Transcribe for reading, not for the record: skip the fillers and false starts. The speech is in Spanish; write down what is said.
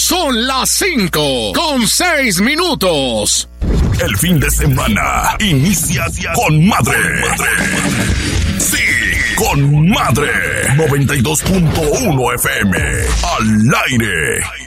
Son las 5:06. El fin de semana inicia con madre. Sí, con madre. 92.1 FM. Al aire.